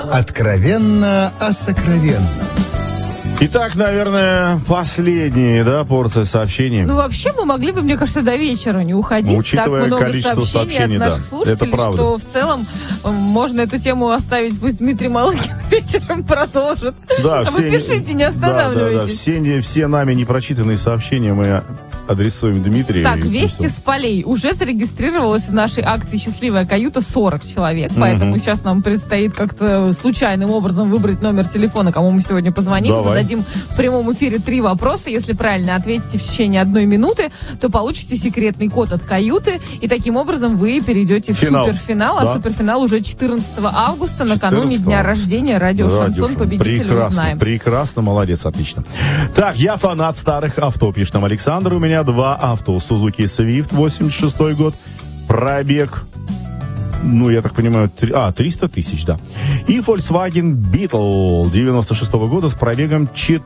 Откровенно о сокровенном. Итак, наверное, последняя, порция сообщений. Ну, вообще, мы могли бы, мне кажется, до вечера не уходить. Учитывая так много количество сообщений, от наших слушателей, это правда. что в целом можно эту тему оставить, пусть Дмитрий Малыгин вечером продолжит. Да, вы пишите, не останавливайтесь. Все нами непрочитанные сообщения мы адресуем Дмитрию. Так, вести с полей. Уже зарегистрировалось в нашей акции «Счастливая каюта» 40 человек, поэтому сейчас нам предстоит как-то случайным образом выбрать номер телефона, кому мы сегодня позвоним. Давай. Зададим в прямом эфире 3 вопроса. Если правильно ответите в течение 1 минуты, то получите секретный код от каюты, и таким образом вы перейдете в суперфинал. А суперфинал уже 14 августа, накануне дня рождения радио «Шансон». Победителя узнаем. Прекрасно, молодец, отлично. Так, я фанат старых авто, пишет нам Александр. У меня 2 авто. Suzuki Swift, 86 год. Пробег, я так понимаю, 300 тысяч, да. И Volkswagen Beetle 96 года с пробегом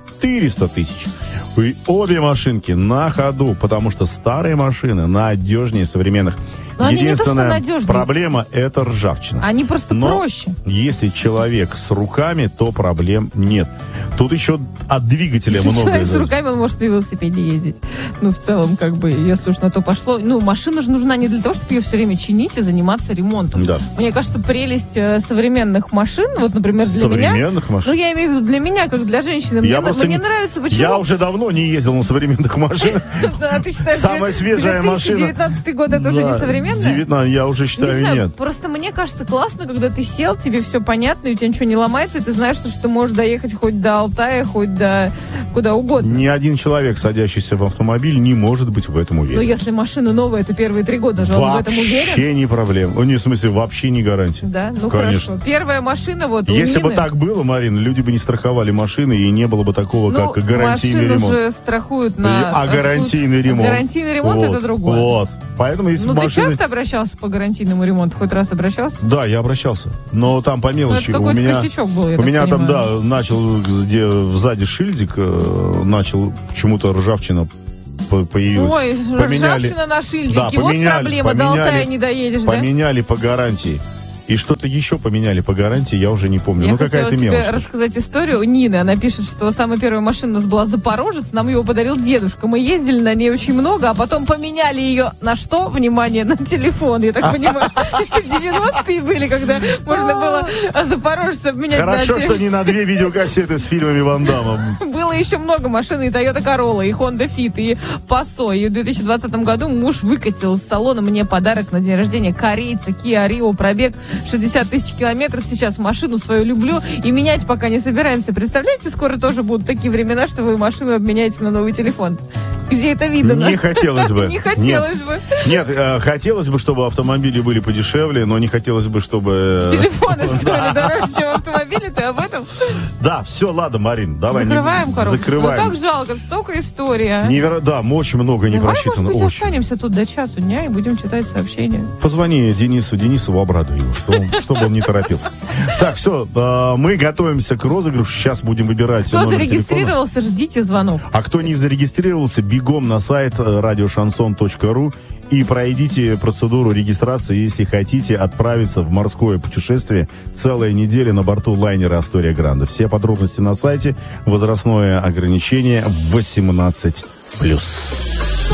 400 тысяч. И обе машинки на ходу, потому что старые машины надежнее современных. Но единственная они не то, что надежные. Проблема — это ржавчина. Они просто проще. Если человек с руками, то проблем нет. Тут еще от двигателя много. Человек с руками, он может на велосипеде ездить. В целом, если уж на то пошло. Машина же нужна не для того, чтобы ее все время чинить и заниматься ремонтом. Да. Мне кажется, прелесть современных машин, например, для современных меня... машин? я имею в виду для меня, как для женщины. Мне нравится, почему... Я уже давно не ездил на современных машинах. Ты считаешь, самая свежая машина... 2019 год это уже не современная? 19, я уже считаю, не знаю, нет. Просто мне кажется классно, когда ты сел, тебе все понятно, и у тебя ничего не ломается, и ты знаешь, что ты можешь доехать хоть до Алтая, хоть до куда угодно. Ни один человек, садящийся в автомобиль, не может быть в этом уверен. Но если машина новая, то первые 3 года же он в этом уверен. Вообще не проблема. В смысле, вообще не гарантия. Да? Конечно. Хорошо. Первая машина у Если Нины... бы так было, Марина, люди бы не страховали машины, и не было бы такого, как гарантийный ремонт. Машину же страхуют на... гарантийный ремонт. Гарантийный ремонт это другое. Вот. Поэтому если ты часто обращался по гарантийному ремонту? Хоть раз обращался? Да, я обращался. Но там по мелочи. Это какой-то косячок был, я у меня понимаю. там, начал, где сзади шильдик, начал почему-то ржавчина появилась. Ой, ржавчина на шильдике. Да, вот проблема, до Алтая не доедешь, поменяли по гарантии. И что-то еще поменяли по гарантии, я уже не помню. Я какая-то хотела мелочь. тебе рассказать историю Нины. Она пишет, что самая первая машина у нас была Запорожец, нам его подарил дедушка. Мы ездили на ней очень много, а потом поменяли ее на что? Внимание, на телефон. Я так понимаю, это 90-е были, когда можно было Запорожец обменять на телефон. Хорошо, что не на 2 видеокассеты с фильмами Ван Дамма. Было еще много машин, и Toyota Corolla, и Honda Fit, и Passo. И в 2020 году муж выкатил из салона мне подарок на день рождения корейца Kia Rio, пробег 60 тысяч километров. Сейчас машину свою люблю и менять пока не собираемся. Представляете, скоро тоже будут такие времена, что вы машину обменяете на новый телефон. Где это видно? Не хотелось бы. Не хотелось бы. Нет, хотелось бы, чтобы автомобили были подешевле, но не хотелось бы, чтобы... Телефоны стоили дороже, чем автомобили, ты об этом? Да, все, ладно, Марин, давай. Закрываем коробку. Закрываем. Ну так жалко, столько история. Да, очень много не просчитано. Давай, может быть, останемся тут до часу дня и будем читать сообщения. Позвони Денисову обрадуй его, чтобы он не торопился. Так, все, мы готовимся к розыгрышу, сейчас будем выбирать Кто номер зарегистрировался, телефона. ждите звонок. А кто не зарегистрировался, бегом на сайт radioshanson.ru и пройдите процедуру регистрации, если хотите отправиться в морское путешествие целая неделя на борту лайнера «Астория Гранде». Все подробности на сайте. Возрастное ограничение 18+.